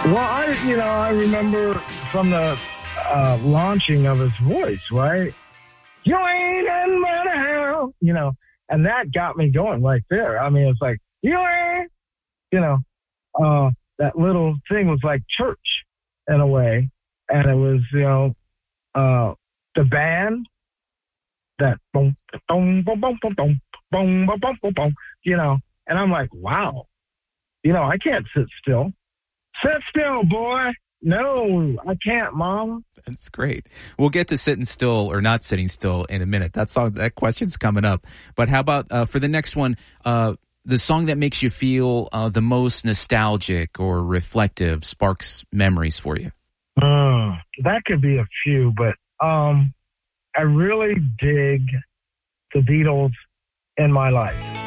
Well, I remember from the launching of his voice, right? You ain't in my house, and that got me going right there. I mean, it's like, you ain't, that little thing was like church in a way. And it was, the band that boom, boom, boom, boom, boom, boom, boom, boom, boom, boom, boom, and I'm like, wow, I can't sit still. Sit still, boy. No, I can't, Mom. That's great. We'll get to sitting still or not sitting still in a minute. That question's coming up. But how about for the next one, the song that makes you feel the most nostalgic or reflective, sparks memories for you? That could be a few, but I really dig the Beatles in my life.